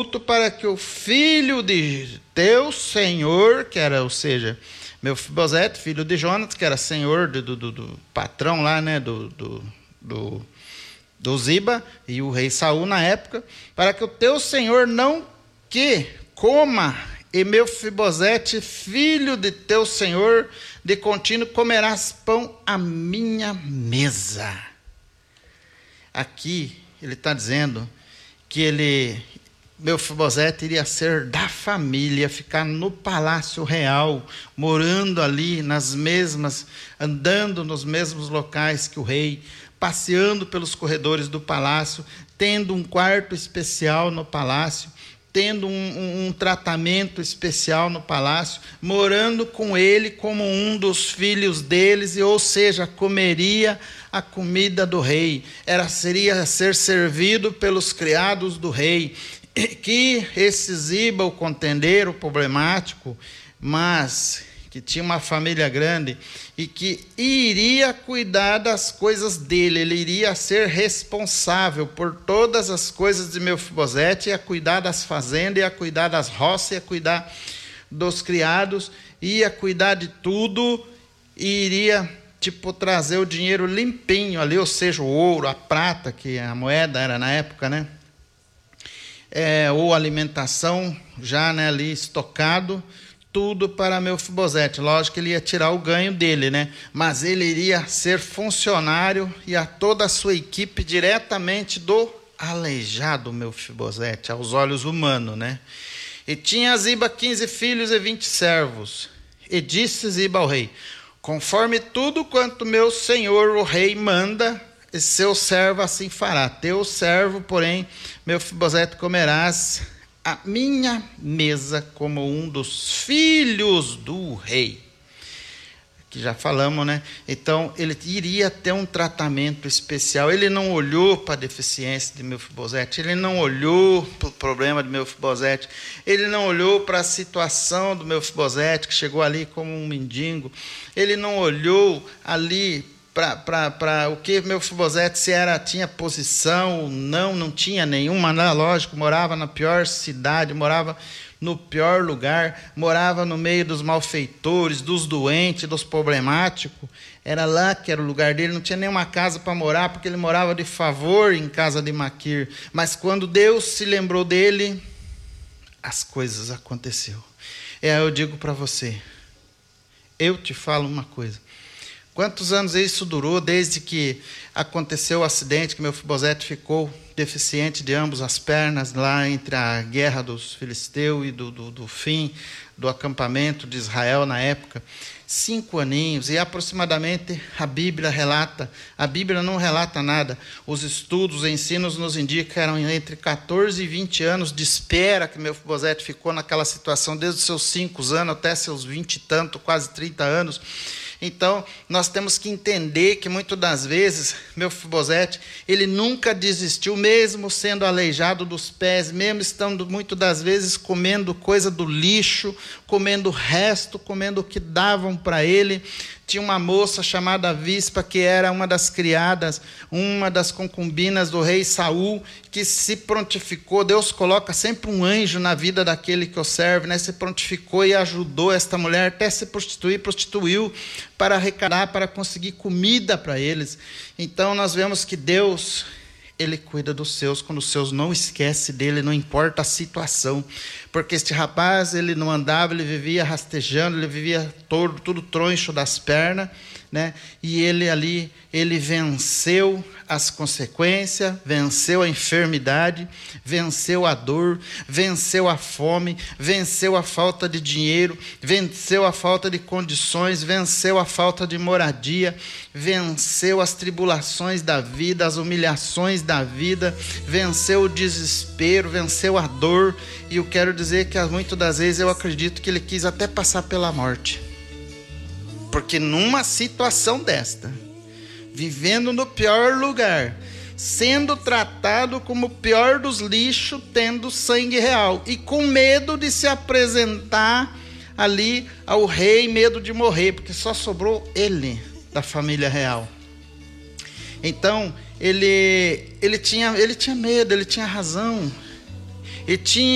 culto para que o filho de teu senhor, que era, ou seja, Mefibosete, filho de Jonatas, que era senhor do patrão lá, né, do Ziba, e o rei Saul na época, para que o teu senhor não que coma, e Mefibosete, filho de teu senhor, de contínuo comerás pão à minha mesa. Aqui ele está dizendo que Mefibosete iria ser da família, ficar no palácio real, morando ali andando nos mesmos locais que o rei, passeando pelos corredores do palácio, tendo um quarto especial no palácio, tendo um tratamento especial no palácio, morando com ele como um dos filhos deles, ou seja, comeria a comida do rei, seria ser servido pelos criados do rei, que esse Ziba, o contendeiro problemático, mas que tinha uma família grande e que iria cuidar das coisas dele, ele iria ser responsável por todas as coisas de Mefibosete, ia cuidar das fazendas, ia cuidar das roças, ia cuidar dos criados, ia cuidar de tudo e iria trazer o dinheiro limpinho ali, ou seja, o ouro, a prata, que a moeda era na época, né? Ou alimentação já, né, ali estocado, tudo para Mefibosete. Lógico que ele ia tirar o ganho dele, né? Mas ele iria ser funcionário e a toda a sua equipe diretamente do aleijado Mefibosete, aos olhos humanos, né? E tinha Ziba 15 filhos e 20 servos. E disse Ziba ao rei: conforme tudo quanto meu senhor o rei manda, e seu servo assim fará. Teu servo, porém, Mefibosete, comerás a minha mesa como um dos filhos do rei. Que já falamos, né? Então, ele iria ter um tratamento especial. Ele não olhou para a deficiência de Mefibosete, ele não olhou para o problema de Mefibosete, ele não olhou para a situação do Mefibosete, que chegou ali como um mendigo, ele não olhou ali para o que Mefibosete, se tinha posição ou não tinha nenhuma, né? Lógico, morava na pior cidade, morava no pior lugar, morava no meio dos malfeitores, dos doentes, dos problemáticos, era lá que era o lugar dele, não tinha nenhuma casa para morar, porque ele morava de favor em casa de Maquir, mas quando Deus se lembrou dele, as coisas aconteceram. Eu digo para você, eu te falo uma coisa, quantos anos isso durou, desde que aconteceu o acidente, que Mefibosete ficou deficiente de ambas as pernas, lá entre a guerra dos filisteus e do fim do acampamento de Israel na época? 5 aninhos, e aproximadamente a Bíblia não relata nada, os estudos, os ensinos nos indicam que eram entre 14 e 20 anos de espera que Mefibosete ficou naquela situação, desde os seus 5 anos até seus 20 e tanto, quase 30 anos. Então, nós temos que entender que, muitas das vezes, Mefibosete, ele nunca desistiu, mesmo sendo aleijado dos pés, mesmo estando, muitas das vezes, comendo coisa do lixo, comendo resto, comendo o que davam para ele. Tinha uma moça chamada Vispa, que era uma das criadas, uma das concubinas do rei Saul, que se prontificou. Deus coloca sempre um anjo na vida daquele que o serve, né? Se prontificou e ajudou esta mulher até se prostituiu para arrecadar, para conseguir comida para eles. Então nós vemos que Deus, ele cuida dos seus, quando os seus não esquece dele, não importa a situação. Porque este rapaz, ele não andava, ele vivia rastejando, ele vivia tudo troncho das pernas, né? E ele venceu as consequências, venceu a enfermidade, venceu a dor, venceu a fome, venceu a falta de dinheiro, venceu a falta de condições, venceu a falta de moradia, venceu as tribulações da vida, as humilhações da vida, venceu o desespero, venceu a dor. E eu quero dizer que muitas das vezes eu acredito que ele quis até passar pela morte. Porque numa situação desta, vivendo no pior lugar, sendo tratado como o pior dos lixos, tendo sangue real, e com medo de se apresentar ali ao rei, medo de morrer, porque só sobrou ele da família real. Então, ele tinha medo, ele tinha razão, ele tinha